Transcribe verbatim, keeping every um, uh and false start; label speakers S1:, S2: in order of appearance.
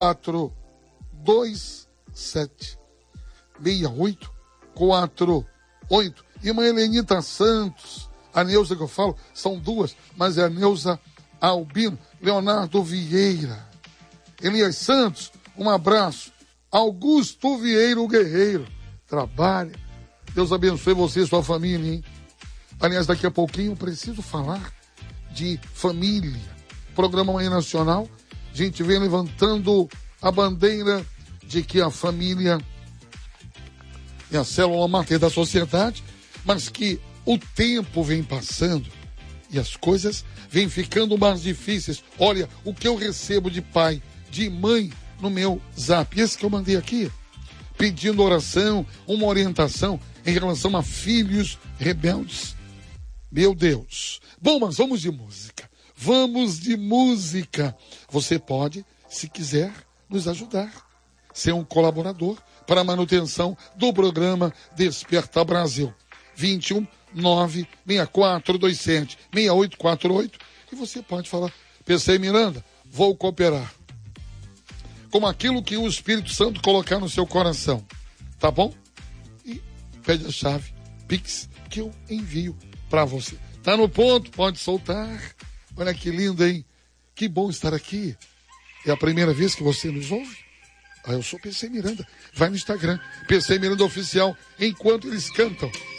S1: quatro dois sete seis oito quatro oito. Irmã Helenita Santos, a Neuza que eu falo, são duas, mas é a Neuza Albino. Leonardo Vieira, Elias Santos, um abraço. Augusto Vieira, o guerreiro, trabalha. Deus abençoe você e sua família, hein? Aliás, daqui a pouquinho eu preciso falar de família. Programa Manhã Nacional, a gente vem levantando a bandeira de que a família é a célula máter da sociedade, mas que o tempo vem passando e as coisas vêm ficando mais difíceis. Olha o que eu recebo de pai, de mãe no meu zap, esse que eu mandei aqui, pedindo oração, uma orientação em relação a filhos rebeldes. Meu Deus. Bom, mas vamos de música. Vamos de música. Você pode, se quiser, nos ajudar. Ser um colaborador para a manutenção do programa Desperta Brasil. vinte e um, nove, seis quatro dois sete, seis oito quatro oito. E você pode falar, P C Miranda, vou cooperar com aquilo que o Espírito Santo colocar no seu coração. Tá bom? E pede a chave Pix que eu envio para você. Tá no ponto? Pode soltar. Olha que lindo, hein? Que bom estar aqui. É a primeira vez que você nos ouve? Ah, eu sou P C Miranda. Vai no Instagram, P C Miranda Oficial, enquanto eles cantam.